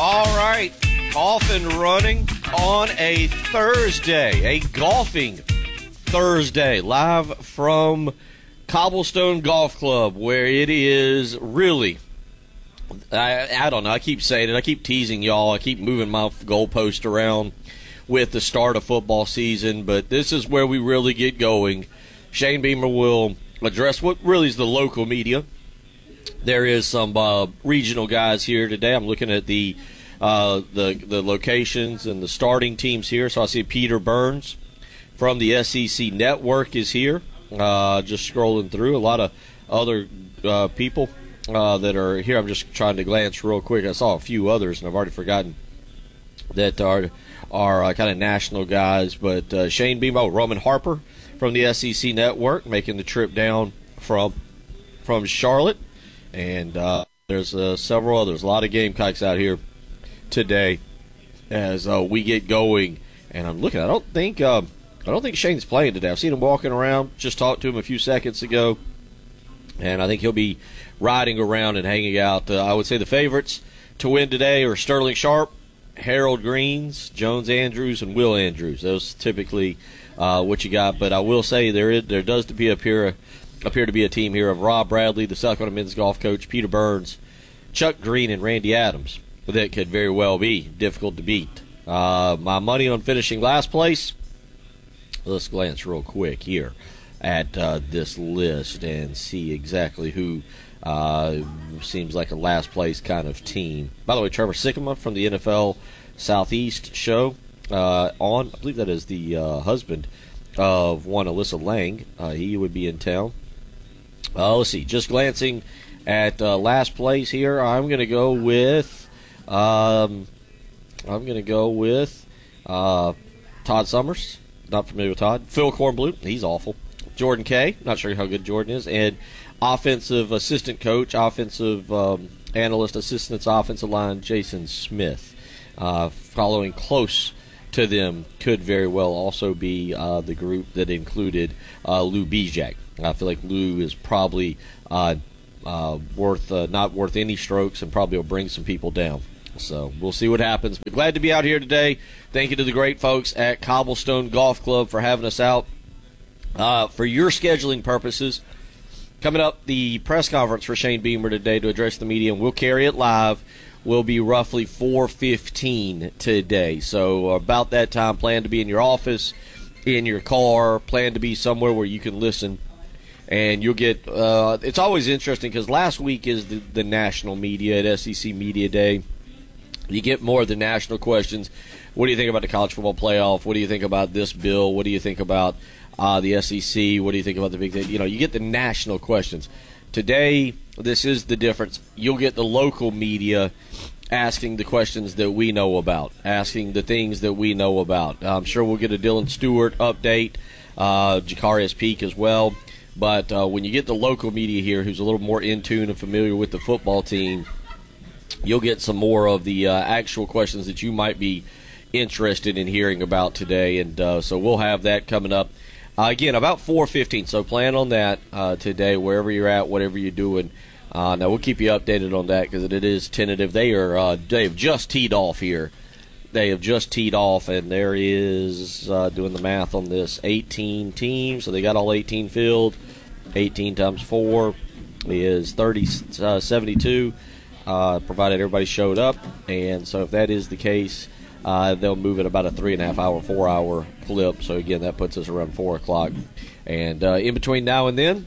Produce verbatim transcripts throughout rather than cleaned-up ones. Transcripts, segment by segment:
All right, off and running on a Thursday, a golfing Thursday, live from Cobblestone Golf Club, where it is really, I, I don't know, I keep saying it, I keep teasing y'all, I keep moving my goalpost around with the start of football season, but this is where we really get going. Shane Beamer will address what really is the local media. There is some uh, regional guys here today. I'm looking at the uh, the the locations and the starting teams here. So I see Peter Burns from the S E C Network is here. Uh, just scrolling through a lot of other uh, people uh, that are here. I'm just trying to glance real quick. I saw a few others, and I've already forgotten that are are uh, kind of national guys. But uh, Shane Beamer, Roman Harper from the S E C Network, making the trip down from from Charlotte. And uh, there's uh, several others. A lot of Gamecocks out here today as uh, we get going. And I'm looking. I don't think uh, I don't think Shane's playing today. I've seen him walking around. Just talked to him a few seconds ago, and I think he'll be riding around and hanging out. Uh, I would say the favorites to win today are Sterling Sharp, Harold Greens, Jones Andrews, and Will Andrews. Those typically uh, what you got. But I will say there is there does to be appear. appear to be a team here of Rob Bradley, the South Dakota men's golf coach, Peter Burns, Chuck Green, and Randy Adams that could very well be difficult to beat. Uh, my money on finishing last place, let's glance real quick here at uh, this list and see exactly who uh, seems like a last place kind of team. By the way, Trevor Sikkema from the N F L Southeast show uh, on, I believe that is the uh, husband of one Alyssa Lang. Uh, he would be in town. Uh, let's see. Just glancing at uh, last place here, I'm going to go with. Um, I'm going to go with uh, Todd Summers. Not familiar with Todd. Phil Kornblut. He's awful. Jordan Kay. Not sure how good Jordan is. And offensive assistant coach, offensive um, analyst, assistants, offensive line, Jason Smith. Uh, following close to them could very well also be uh, the group that included uh, Lou Bijak. I feel like Lou is probably uh, uh, worth uh, not worth any strokes and probably will bring some people down. So we'll see what happens. But glad to be out here today. Thank you to the great folks at Cobblestone Golf Club for having us out. Uh, for your scheduling purposes, coming up, the press conference for Shane Beamer today to address the media, and we'll carry it live, will be roughly four fifteen today. So about that time, plan to be in your office, in your car, plan to be somewhere where you can listen. And you'll get, uh, it's always interesting because last week is the, the national media at S E C Media Day. You get more of the national questions. What do you think about the college football playoff? What do you think about this bill? What do you think about uh, the S E C? What do you think about the Big Ten? You know, you get the national questions. Today, this is the difference. You'll get the local media asking the questions that we know about, asking the things that we know about. I'm sure we'll get a Dylan Stewart update, uh, Jacarius Peak as well. But uh, when you get the local media here who's a little more in tune and familiar with the football team, you'll get some more of the uh, actual questions that you might be interested in hearing about today. And uh, so we'll have that coming up. Uh, again, about four fifteen, so plan on that uh, today, wherever you're at, whatever you're doing. Uh, now, we'll keep you updated on that because it is tentative. They are uh, they have just teed off here. They have just teed off, and there is, uh, doing the math on this, eighteen teams. So they got all eighteen filled. eighteen times four is thirty, uh, seventy-two, uh, provided everybody showed up. And so if that is the case, uh, they'll move at about a three and a half hour, four hour clip. So, again, that puts us around four o'clock. And uh, in between now and then,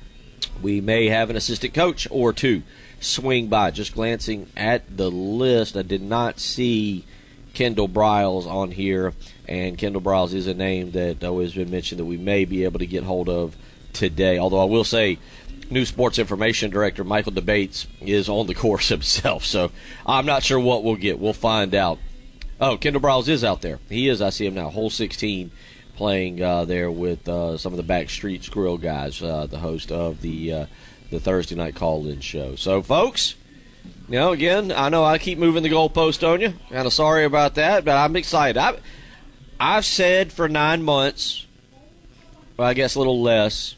we may have an assistant coach or two swing by. Just glancing at the list, I did not see Kendall Briles on here, and Kendall Briles is a name that always been mentioned that we may be able to get hold of today. Although I will say, new sports information director Michael DeBates is on the course himself, so I'm not sure what we'll get. We'll find out. Oh, Kendall Briles is out there. He is. I see him now. Hole sixteen, playing uh, there with uh, some of the Backstreet Grill guys, uh, the host of the uh, the Thursday night call-in show. So, folks, you know, again, I know I keep moving the goalpost on you. Kind of sorry about that, but I'm excited. I, I've said for nine months, well, I guess a little less,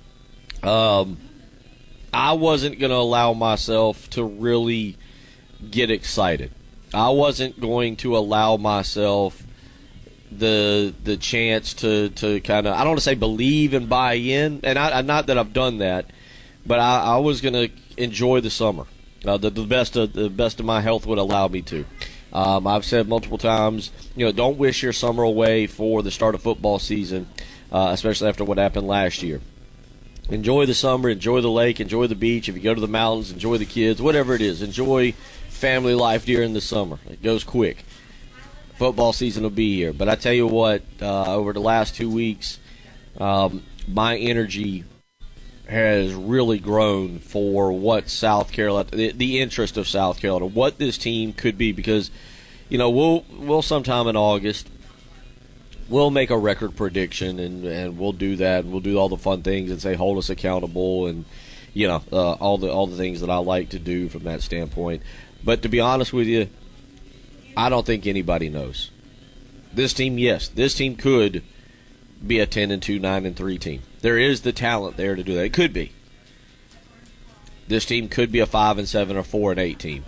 um, I wasn't going to allow myself to really get excited. I wasn't going to allow myself the the chance to, to kind of, I don't want to say believe and buy in, and I, not that I've done that, but I, I was going to enjoy the summer. Uh, the, the best of the best of my health would allow me to. Um, I've said multiple times, you know, don't wish your summer away for the start of football season, uh, especially after what happened last year. Enjoy the summer, enjoy the lake, enjoy the beach. If you go to the mountains, enjoy the kids, whatever it is. Enjoy family life during the summer. It goes quick. Football season will be here. But I tell you what, uh, over the last two weeks, um, my energy has really grown for what South Carolina, the, the interest of South Carolina, what this team could be. Because, you know, we'll we'll sometime in August, we'll make a record prediction, and, and we'll do that. We'll do all the fun things and say hold us accountable, and you know uh, all the all the things that I like to do from that standpoint. But to be honest with you, I don't think anybody knows. This team, yes, this team could be a ten and two, nine and three team. There is the talent there to do that. It could be. This team could be a five and seven or four and eight team.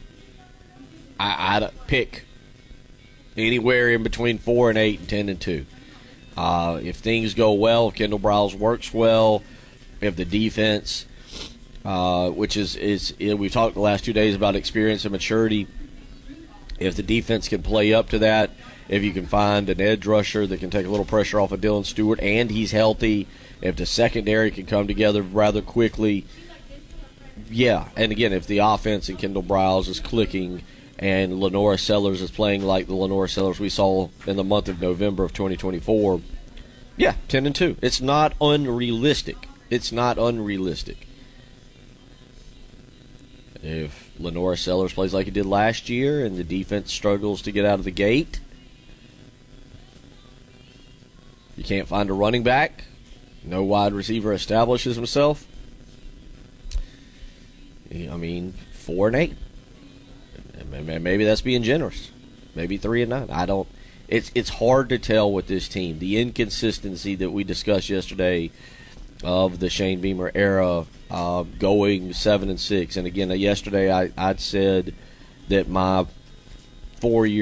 I I pick anywhere in between four and eight and ten and two. Uh, if things go well, if Kendall Briles works well, if the defense, uh, which is is you know, we've talked the last two days about experience and maturity. If the defense can play up to that, if you can find an edge rusher that can take a little pressure off of Dylan Stewart and he's healthy, if the secondary can come together rather quickly, yeah. And again, if the offense in Kendall Briles is clicking and Lenora Sellers is playing like the Lenora Sellers we saw in the month of November of twenty twenty-four, yeah, ten and two. It's not unrealistic. It's not unrealistic. If Lenora Sellers plays like he did last year and the defense struggles to get out of the gate, you can't find a running back, no wide receiver establishes himself, I mean, four and eight. Maybe that's being generous. Maybe three and nine. I don't. It's it's hard to tell with this team. The inconsistency that we discussed yesterday of the Shane Beamer era, uh, going seven and six. And again, yesterday I I'd said that my four year